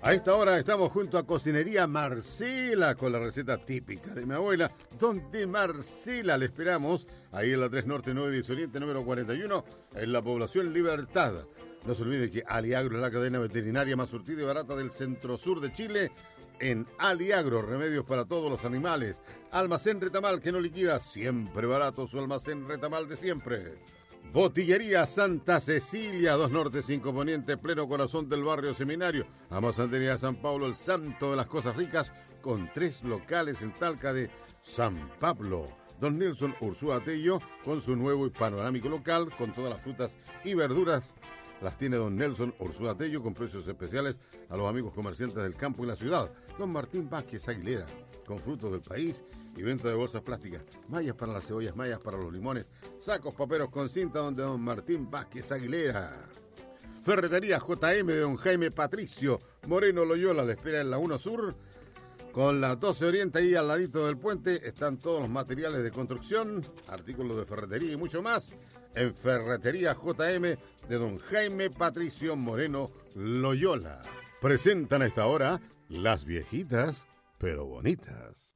A esta hora estamos junto a Cocinería Marcela con la receta típica de mi abuela, donde Marcela le esperamos, ahí en la 3 Norte 9 10 Oriente número 41, en la población Libertad. No se olvide que Aliagro es la cadena veterinaria más surtida y barata del centro-sur de Chile. En Aliagro, remedios para todos los animales. Almacén Retamal, que no liquida, siempre barato su almacén Retamal de siempre. Botillería Santa Cecilia, 2 Norte 5 Poniente, pleno corazón del barrio Seminario. Amasantería de San Pablo, el santo de las cosas ricas, con 3 locales en Talca de San Pablo. Don Nelson Ursúa Tello, con su nuevo y panorámico local, con todas las frutas y verduras. Las tiene don Nelson Ursúa Tello con precios especiales a los amigos comerciantes del campo y la ciudad. Don Martín Vázquez Aguilera, con frutos del país y venta de bolsas plásticas, mallas para las cebollas, mallas para los limones, sacos paperos con cinta donde don Martín Vázquez Aguilera. Ferretería JM de don Jaime Patricio Moreno Loyola, le espera en la 1 Sur. Con la 12 Oriente, ahí al ladito del puente, están todos los materiales de construcción, artículos de ferretería y mucho más. En Ferretería JM de don Jaime Patricio Moreno Loyola. Presentan a esta hora Las Viejitas, pero Bonitas.